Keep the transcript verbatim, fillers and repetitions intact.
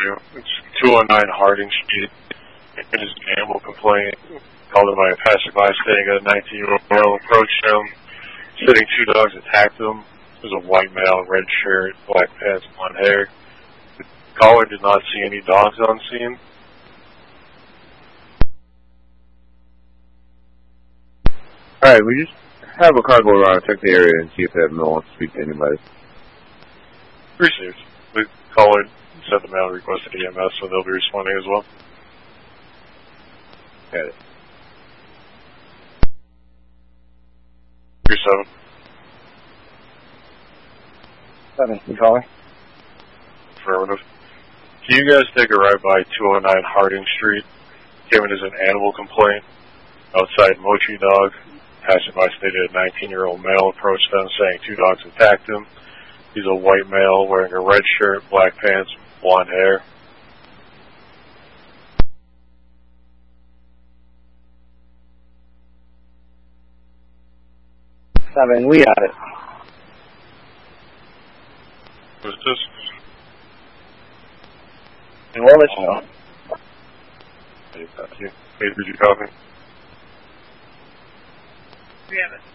you. It's two oh nine Harding Street. It is an animal complaint called in by a passerby stating that a nineteen-year-old male approached him, sitting two dogs attacked him. It was a white male, red shirt, black pants, blonde hair. The caller did not see any dogs on scene. Alright, we just have a car go around and check the area and see if that male wants to speak to anybody. Received. The caller said the male requested E M S, so they'll be responding as well. Got it. three seven. Seven, you calling? Affirmative. Can you guys take a ride by two oh nine Harding Street? Given as an animal complaint outside Mochi Dog. Passerby stated a nineteen-year-old male approached them saying two dogs attacked him. He's a white male wearing a red shirt, black pants, blonde hair. Seven, we got it. Who's this? And we'll let you know. Hey, did you copy? We have it.